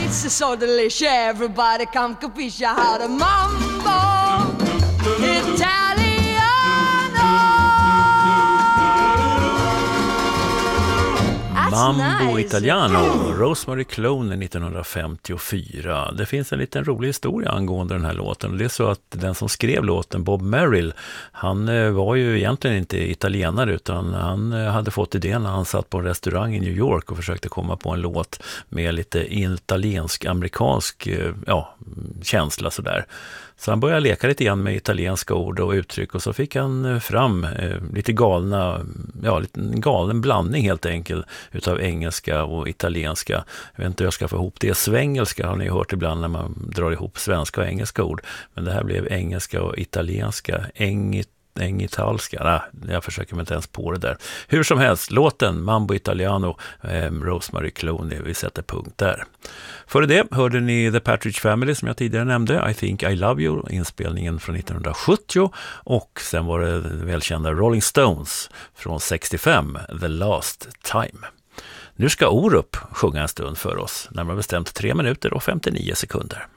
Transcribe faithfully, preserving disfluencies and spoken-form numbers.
it's so delicious. Everybody come capisce how to mambo Italiano. Mambo nice. Italiano, Rosemary Clooney nittonhundrafemtiofyra. Det finns en liten rolig historia angående den här låten. Det är så att den som skrev låten, Bob Merrill, han var ju egentligen inte italienare utan han hade fått idén när han satt på en restaurang i New York och försökte komma på en låt med lite italiensk-amerikansk ja, känsla sådär. Så han började leka lite grann med italienska ord och uttryck och så fick han fram eh, lite galna, ja, lite galen blandning helt enkelt utav engelska och italienska. Jag vet inte hur jag ska få ihop det. Svengelska har ni hört ibland när man drar ihop svenska och engelska ord. Men det här blev engelska och italienska. Engit engitalska. Nej, jag försöker mig inte ens på det där. Hur som helst, låten Mambo Italiano, eh, Rosemary Clooney, vi sätter punkt där. Före det hörde ni The Partridge Family som jag tidigare nämnde, I Think I Love You, inspelningen från nittonhundrasjuttio, och sen var det välkända Rolling Stones från sextiofem, The Last Time. Nu ska Orup sjunga en stund för oss, närmare bestämt tre minuter och femtionio sekunder.